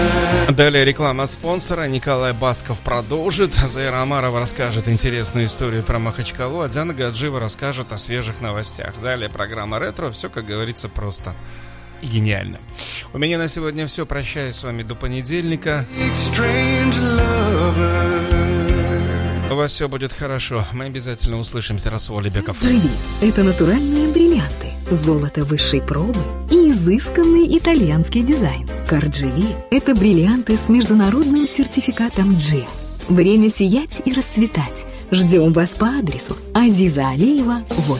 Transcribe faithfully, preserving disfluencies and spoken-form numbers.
Далее реклама спонсора. Николай Басков продолжит. Заира Амарова расскажет интересную историю про Махачкалу, а Диана Гаджиева расскажет о свежих новостях. Далее программа «Ретро». Все, как говорится, просто и гениально. У меня на сегодня все. Прощаюсь с вами до понедельника. У вас все будет хорошо. Мы обязательно услышимся. Расул Алибеков. Живи. Это натуральные бриллианты, золото высшей пробы и изысканный итальянский дизайн. Кардживи – это бриллианты с международным сертификатом джи. Время сиять и расцветать. Ждем вас по адресу Азиза Алиева, восемь.